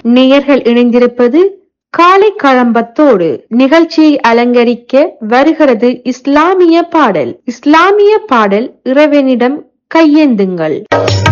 நேயர்கள் இணைந்திருப்பது காலை களம்பத்தோடு. நிகழ்ச்சியை அலங்கரிக்க வருகிறது இஸ்லாமிய பாடல். இஸ்லாமிய பாடல் இறைவனிடம் கையேந்துங்கள்.